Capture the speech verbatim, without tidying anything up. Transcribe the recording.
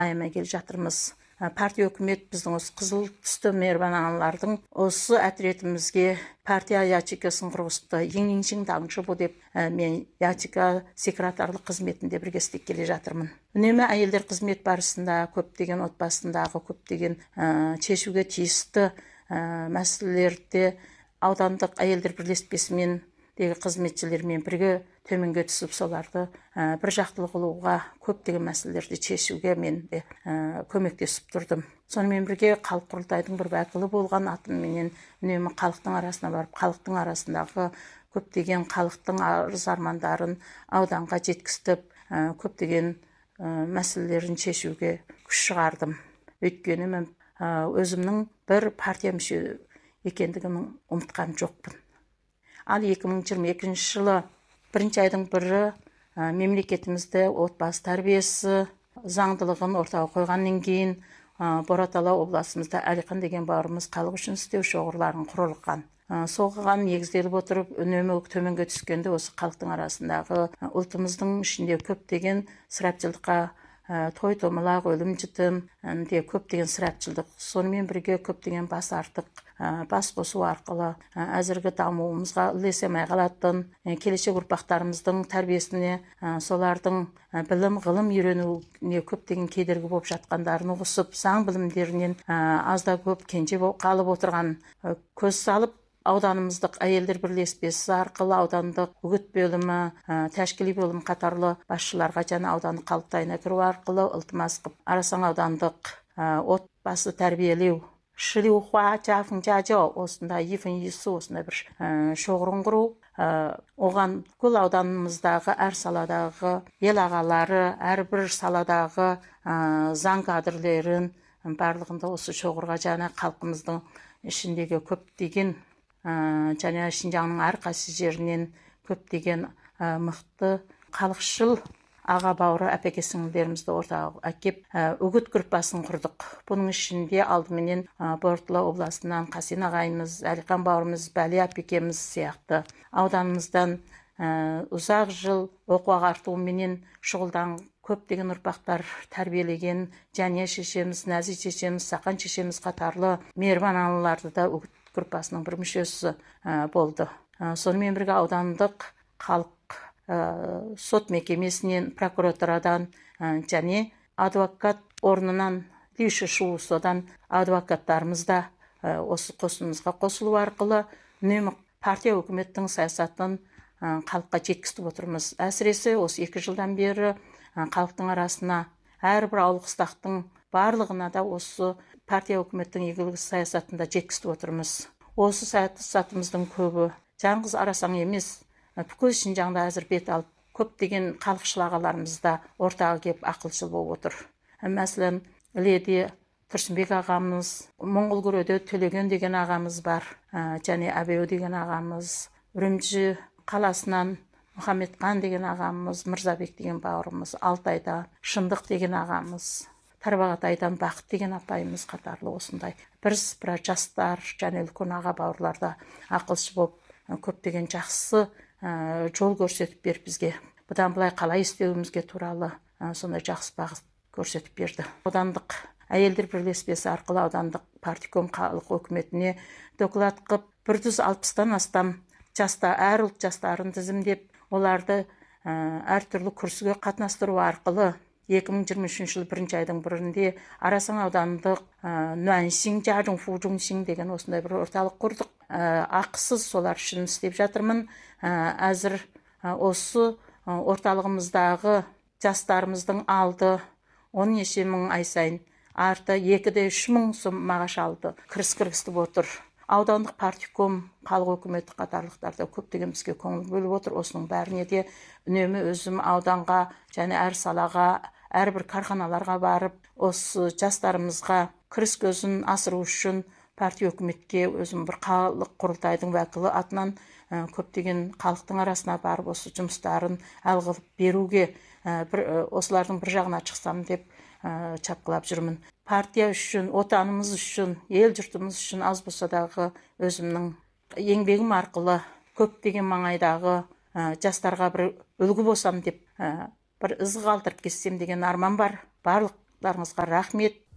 аямай келе жатырмыз. Партия өкімет біздің осы қызыл түсті мейірбан аналардың осы әтіретімізге партия ячейкасын құрғызды. Ең еңшің даңшы бұл деп мен ячейка секретарлық қызметінде бірге істеп келе жатырмын. Үнемі әйелдер қызмет барысында көптеген отбасындағы көптеген шешуге тиісті мәселелерде аудандық әйелдер бірлеспесімен дегі қызметшілермен бірге төменге түсіп соларды бір жақтылық қылуға көптеген мәселелерді шешуге мен де көмектесіп тұрдым. Сонымен бірге халық құрылтайдың бір уәкілі болған атымменен үнемі халықтың арасына барып, халықтың арасындағы көптеген халықтың арыз армандарын ауданға жеткізіп, көптеген мәселелерін шешуге күш шығардым. Өйткені мен өзімнің бір партия мүше екендігін ұмытқан жоқпын. Ал екі мың жиырма екінші жылы бірінші айдың бірі мемлекетімізді отбасы тәрбиесі заңдылығын ортаға қойғаннан кейін Боратала облысымызда Әлихан деген бауырымыз халық үшін істеу шоғырларын құрылған. Соған негізделіп отырып, үнемі төменге түскенде осы халықтың арасындағы ұлтымыздың ішінде көптеген сұрапшылдыққа той томалақ, өлім жітім де көптеген сұрапшылдық. Сонымен бірге көптеген бас артық, бас қосу арқылы әзіргі дамуымызға ілесемей қалатын, келешек ұрпақтарымыздың тәрбиесіне, солардың білім, ғылым үйренуіне көптеген кедергі болып жатқандарын ұғысып, заң білімдерінен азда көп кенже қалып отырған көз салып, ауданымыздық әйелдер бірлеспесі арқылы аудандық үгіт бөлімі, тәшкілі бөлім қатарлы басшыларға және аудандық қалыптайына кіру арқылы ылтымас қып, Арасан аудандық отбасы тәрбиелеу Шилиухуа жафын жажо осында ефін есі осында бір шоғырын құру, оған көл ауданымыздағы әр саладағы ел ағалары, әрбір саладағы заң кадрлерін барлығында осы шоғырға және халқымыздың ішіндегі көптеген және Шинжаңның әрқайсы жерінен көптеген мықты халықшыл аға бауыры әпеке сіңілдерімізді ортаға әкеп үгіт группасын құрдық. Бұның ішінде алдыменен Боратала облысынан Қасен ағайымыз, Әлихан бауырымыз, Бәли әпекеміз сияқты ауданымыздан ұзақ жыл оқу ағартуменен шұғылдан көптеген ұрпақтар тәрбиелеген және шешеміз, Нәзи шешеміз, Сақан шешеміз қатарлы мейірбан аналарды да үгіт группасының бір мүшесі болды. Сонымен бірге аудандық халық сот мекемесінен, прокуратурадан және адвокат орнынан Лиші Шуысодан адвокаттарымыз да осы қосынымызға қосылу арқылы үнемі партия өкіметтің саясатын халыққа жеткізіп отырмыз. Әсіресе осы екі жылдан бері халықтың арасына әрбір ауыл қыстақтың барлығына да осы партия өкіметтің игілігі саясатында жеткізіп отырмыз. Осы саясатымыздың көбі жаңғыз Арасан емес, бүкіл Шинжаңда әзір бет алып, көптеген халықшыл ағаларымыз да ортаға келіп ақылшыл болып отыр. Мәселен, Іледе Тұрсынбек ағамыз, Моңғол Күреде Төлеген деген ағамыз бар, және Әбеу деген ағамыз, Үрімжі қаласынан Мұхамедқан деген ағамыз, Мырзабек деген бауырымыз, Алтайда Шындық деген ағамыз, Тарбағатайдан Бақыт деген апайымыз қатарлы осындай бірсыпыра жастар және үлкен аға бауырларда ақылшы болып көптеген жақсы жол көрсетіп беріп бізге. Бұдан былай қалай істеуімізге туралы сондай жақсы бағыт көрсетіп берді. Аудандық әйелдер бірлеспесі арқылы аудандық партиком халық өкіметіне доклад қып, бір жүз алпыстан астам жаста әр ұлт жастарын тізімдеп, оларды әртүрлі курсыға қатынастыру арқылы екі мың жиырма үшінші жылы бірінші айдың бірінде Арасан аудандық Нуаншин Жажың Фужуншин деген осындай бір орталық құрдық. Ақысыз солар үшін істеп жатырмын. Әзір осы орталығымыздағы жастарымыздың алды он неше мың ай сайын арты екі де үш мың сом мағаш алды. Кіріс кіргізіп отыр. Аудандық партиком, халық өкіметі қатарлықтарда көптеген бізге көңіл бөліп отыр. Осының бәріне де үнемі өзім ауданға және әр салаға, әрбір карханаларға барып, осы жастарымызға кіріс көзін асыру үшін партия өкіметке өзім бір халық құрылтайдың уәкілі атынан көптеген халықтың арасына барып осы жұмыстарын әл қылып беруге, осылардың бір жағына шықсам деп чапқылап жүрмін. Партия үшін, отанымыз үшін, ел жұртымыз үшін аз болса дағы өзімнің еңбегім арқылы көптеген маңайдағы жастарға бір үлгі болсам деп, бір із қалдырып кетсем деген арман бар. Барлық барлықтарыңызға рахмет.